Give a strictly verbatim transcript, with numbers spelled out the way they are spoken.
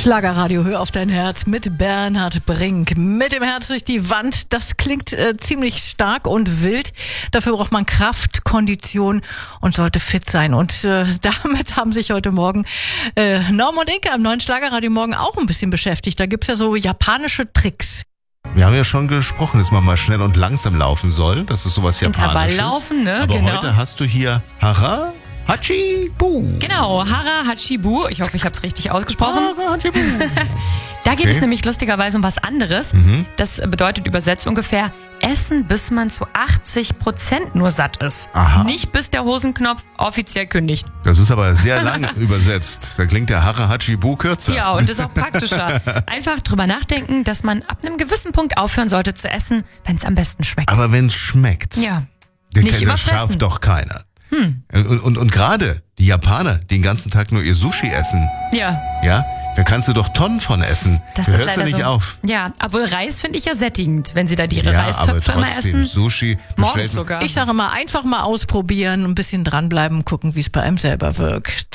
Schlagerradio, hör auf dein Herz mit Bernhard Brink. Mit dem Herz durch die Wand, das klingt äh, ziemlich stark und wild. Dafür braucht man Kraft, Kondition und sollte fit sein. Und äh, damit haben sich heute Morgen äh, Norm und Inke am neuen Schlagerradio morgen auch ein bisschen beschäftigt. Da gibt's ja so japanische Tricks. Wir haben ja schon gesprochen, dass man mal schnell und langsam laufen soll. Das ist sowas Japanisches. Intervalllaufen, ne? Aber genau. heute hast du hier Hara Hachibu. Genau, Hara Hachibu. Ich hoffe, ich habe es richtig ausgesprochen. Hara Hachibu. Da geht Okay. es nämlich lustigerweise um was anderes. Mhm. Das bedeutet übersetzt ungefähr Essen, bis man zu achtzig Prozent nur satt ist. Aha. Nicht bis der Hosenknopf offiziell kündigt. Das ist aber sehr lang übersetzt. Da klingt der Hara Hachibu kürzer. Ja, und ist auch praktischer. Einfach drüber nachdenken, dass man ab einem gewissen Punkt aufhören sollte zu essen, wenn es am besten schmeckt. Aber wenn es schmeckt, Ja. der Nicht kennt, immer das schafft fressen. doch keiner. Hm. Und, und, und gerade die Japaner, die den ganzen Tag nur ihr Sushi essen, Ja. ja, da kannst du doch Tonnen von essen. Das du ist hörst ja leider nicht so. auf. Ja, obwohl Reis finde ich ja sättigend, wenn sie da ihre Ja, aber Reistöpfe immer trotzdem, essen. Sushi Morgens bestellt- sogar. Ich sage mal, einfach mal ausprobieren, ein bisschen dranbleiben, gucken, wie es bei einem selber wirkt.